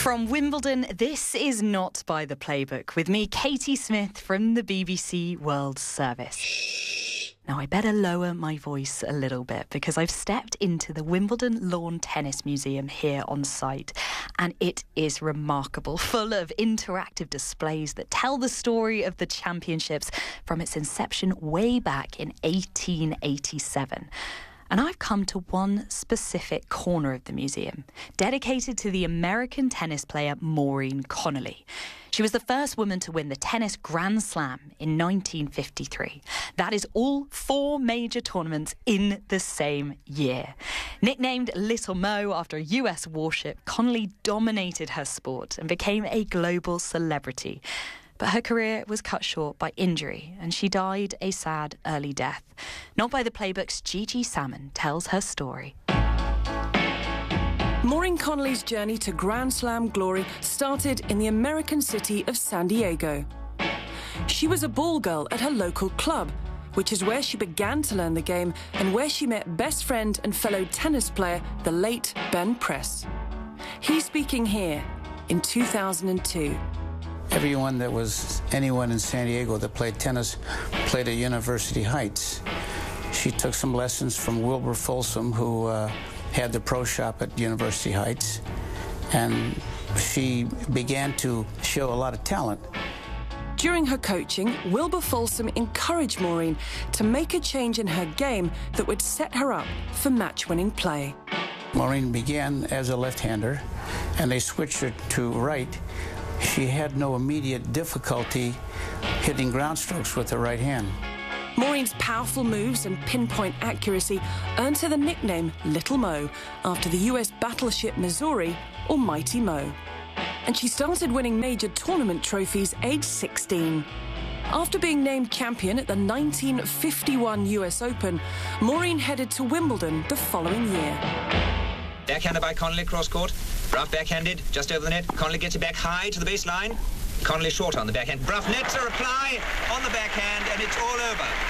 From Wimbledon, this is Not by the Playbook, with me, Katie Smith, from the BBC World Service. Now, I better lower my voice a little bit because I've stepped into the Wimbledon Lawn Tennis Museum here on site, and it is remarkable, full of interactive displays that tell the story of the championships from its inception way back in 1887. And I've come to one specific corner of the museum, dedicated to the American tennis player Maureen Connolly. She was the first woman to win the tennis Grand Slam in 1953. That is all 4 major tournaments in the same year. Nicknamed Little Mo after a US warship, Connolly dominated her sport and became a global celebrity. But her career was cut short by injury, and she died a sad early death. Not by the Playbook's Gigi Salmon tells her story. Maureen Connolly's journey to Grand Slam glory started in the American city of San Diego. She was a ball girl at her local club, which is where she began to learn the game and where she met best friend and fellow tennis player, the late Ben Press. He's speaking here in 2002. Everyone that was anyone in San Diego that played tennis played at University Heights. She took some lessons from Wilbur Folsom, who had the pro shop at University Heights, and she began to show a lot of talent. During her coaching, Wilbur Folsom encouraged Maureen to make a change in her game that would set her up for match-winning play. Maureen began as a left-hander, and they switched her to right. She had no immediate difficulty hitting ground strokes with the right hand. Maureen's powerful moves and pinpoint accuracy earned her the nickname Little Mo after the US battleship Missouri, or Mighty Mo. And she started winning major tournament trophies aged 16. After being named champion at the 1951 US Open, Maureen headed to Wimbledon the following year. Backhanded by Connolly, cross-court. Bruff backhanded, just over the net. Connolly gets it back high to the baseline. Connolly short on the backhand. Bruff nets a reply on the backhand, and it's all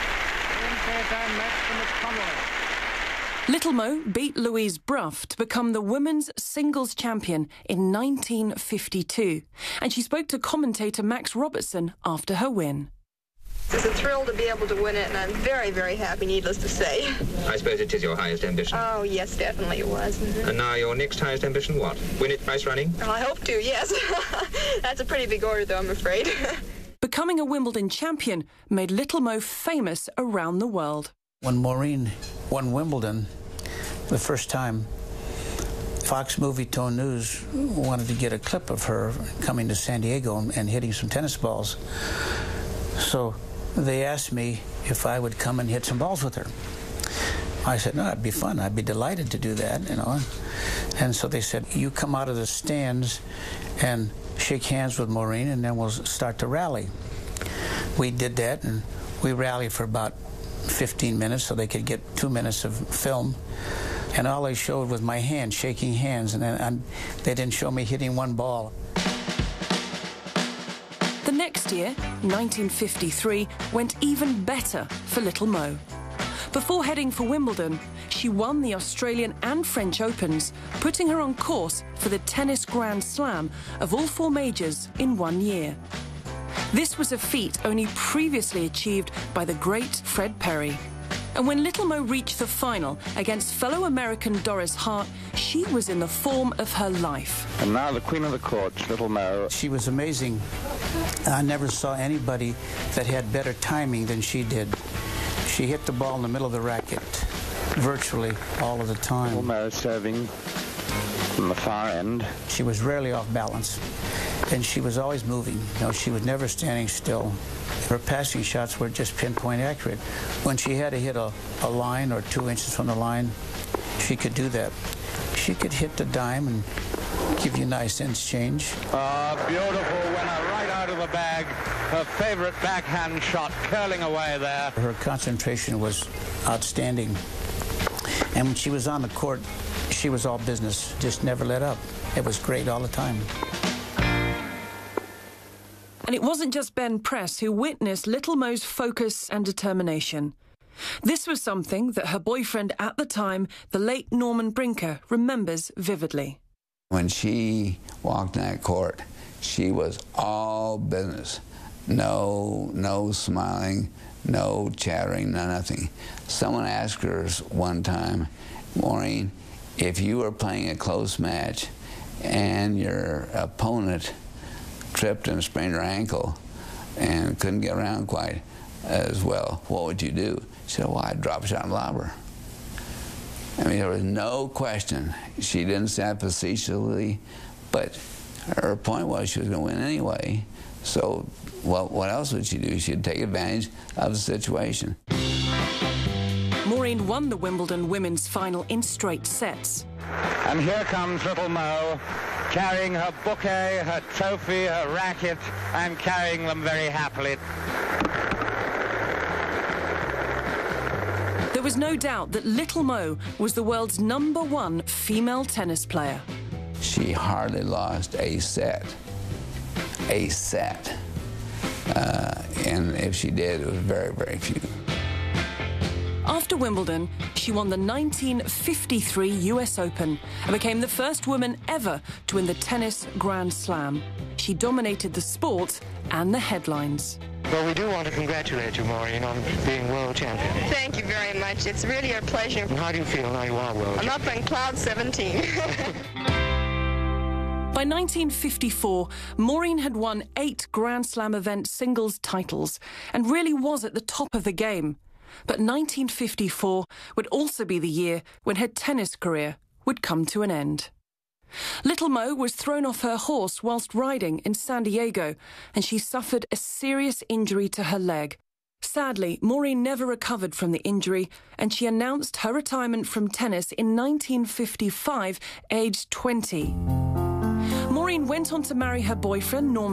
over. Little Mo beat Louise Bruff to become the women's singles champion in 1952, and she spoke to commentator Max Robertson after her win. It's a thrill to be able to win it, and I'm very, very happy, needless to say. I suppose it is your highest ambition. Oh, yes, definitely it was. Mm-hmm. And now your next highest ambition, what? Win it price running? Well, I hope to, yes. That's a pretty big order, though, I'm afraid. Becoming a Wimbledon champion made Little Mo famous around the world. When Maureen won Wimbledon the first time, Fox Movietone News wanted to get a clip of her coming to San Diego and hitting some tennis balls. So they asked me if I would come and hit some balls with her. I said, no, it'd be fun. I'd be delighted to do that, you know. And so they said, you come out of the stands and shake hands with Maureen, and then we'll start to rally. We did that, and we rallied for about 15 minutes so they could get 2 minutes of film. And all they showed was my hand, shaking hands, and then they didn't show me hitting one ball. The next year, 1953, went even better for Little Mo. Before heading for Wimbledon, she won the Australian and French Opens, putting her on course for the tennis Grand Slam of all 4 majors in 1 year. This was a feat only previously achieved by the great Fred Perry. And when Little Mo reached the final against fellow American Doris Hart, she was in the form of her life. And now the queen of the courts, Little Mo. She was amazing. I never saw anybody that had better timing than she did. She hit the ball in the middle of the racket virtually all of the time. Little Mo serving from the far end. She was rarely off balance, and she was always moving. You know, she was never standing still. Her passing shots were just pinpoint accurate. When she had to hit a line or 2 inches from the line, she could do that. She could hit the dime and give you nice ends change. Beautiful winner right out of the bag. Her favorite backhand shot curling away there. Her concentration was outstanding. And when she was on the court, she was all business, just never let up. It was great all the time. And it wasn't just Ben Press who witnessed Little Mo's focus and determination. This was something that her boyfriend at the time, the late Norman Brinker, remembers vividly. When she walked in that court, she was all business. No smiling, no chattering, no nothing. Someone asked her one time, Maureen, if you were playing a close match and your opponent tripped and sprained her ankle and couldn't get around quite as well, what would you do? She said, well, I'd drop a shot and lob her. I mean, there was no question. She didn't say it facetiously, but her point was she was going to win anyway. So what else would she do? She'd take advantage of the situation. Maureen won the Wimbledon women's final in straight sets. And here comes little Mo, carrying her bouquet, her trophy, her racket, and carrying them very happily. There was no doubt that little Mo was the world's #1 female tennis player. She hardly lost a set. And if she did, it was very, very few. After Wimbledon, she won the 1953 US Open and became the first woman ever to win the tennis Grand Slam. She dominated the sport and the headlines. Well, we do want to congratulate you, Maureen, on being world champion. Thank you very much. It's really a pleasure. And how do you feel now you are world champion? I'm up in cloud 17. By 1954, Maureen had won 8 Grand Slam event singles titles and really was at the top of the game. But 1954 would also be the year when her tennis career would come to an end. Little Mo was thrown off her horse whilst riding in San Diego, and she suffered a serious injury to her leg. Sadly, Maureen never recovered from the injury, and she announced her retirement from tennis in 1955, aged 20. Maureen went on to marry her boyfriend, Norman